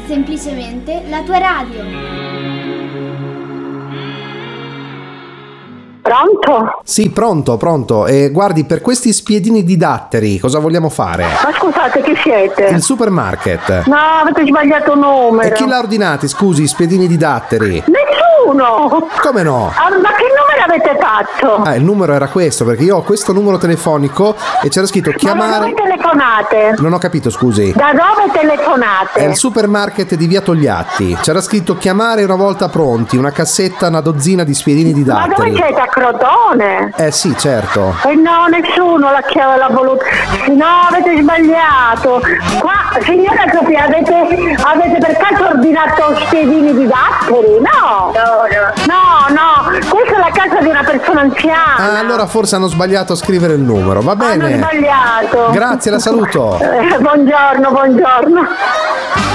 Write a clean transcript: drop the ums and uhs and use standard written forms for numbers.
semplicemente la tua radio. Pronto? Sì, pronto. E guardi, per questi spiedini di datteri cosa vogliamo fare? Ma scusate, chi siete? Il supermarket. No, avete sbagliato numero. E chi l'ha ordinati, scusi, spiedini di datteri? Nessuno! Come no? Ma che numero avete fatto? Il numero era questo, perché io ho questo numero telefonico e c'era scritto Ma da chiamare... dove telefonate? Non ho capito, scusi. Da dove telefonate? È il supermarket di Via Togliatti. C'era scritto chiamare una volta pronti, una cassetta, una dozzina di spiedini di Ma dove datteri. siete? A Crotone? Sì, certo. No, nessuno l'ha voluto. No, avete sbagliato. Qua, signora Sofia, avete per caso ordinato spiedini di datteri? No, questa è la casa di una persona anziana. Allora forse hanno sbagliato a scrivere il numero, va bene. Hanno sbagliato. Grazie, la saluto. Buongiorno.